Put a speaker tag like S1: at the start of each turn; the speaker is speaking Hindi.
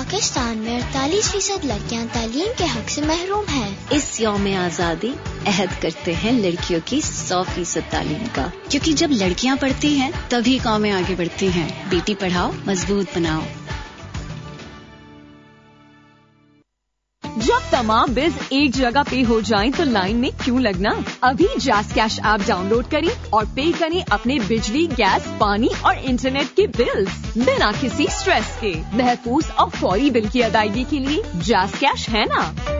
S1: पाकिस्तान में 48% लड़कियां तालीम के हक से महरूम हैं।
S2: इस यौम आज़ादी अहद करते हैं लड़कियों की 100% तालीम का, क्योंकि जब लड़कियां पढ़ती हैं तभी कौमें आगे बढ़ती हैं। बेटी पढ़ाओ, मजबूत बनाओ।
S3: जब तमाम बिल्स एक जगह पे हो जाएं तो लाइन में क्यों लगना? अभी जैज़ कैश ऐप डाउनलोड करें और पे करें अपने बिजली, गैस, पानी और इंटरनेट के बिल्स बिना किसी स्ट्रेस के। महफूज और फौरी बिल की अदायगी के लिए जैज़ कैश है ना।